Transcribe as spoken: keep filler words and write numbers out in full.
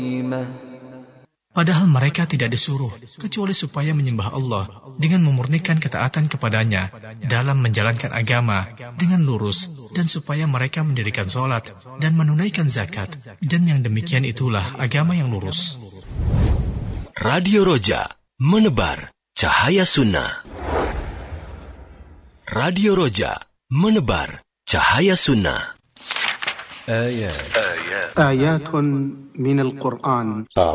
Padahal mereka tidak disuruh kecuali supaya menyembah Allah dengan memurnikan ketaatan kepadanya dalam menjalankan agama dengan lurus, dan supaya mereka mendirikan sholat dan menunaikan zakat, dan yang demikian itulah agama yang lurus. Radio Roja, menebar cahaya sunnah. Radio Roja, menebar cahaya sunnah. آيات آيات من القرآن